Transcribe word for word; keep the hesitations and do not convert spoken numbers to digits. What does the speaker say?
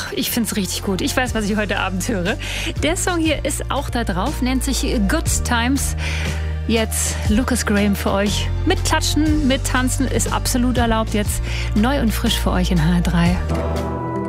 Ach, ich find's richtig gut. Ich weiß, was ich heute Abend höre. Der Song hier ist auch da drauf, nennt sich Good Times. Jetzt Lucas Graham für euch. Mit Klatschen, mit Tanzen ist absolut erlaubt. Jetzt neu und frisch für euch in H R drei.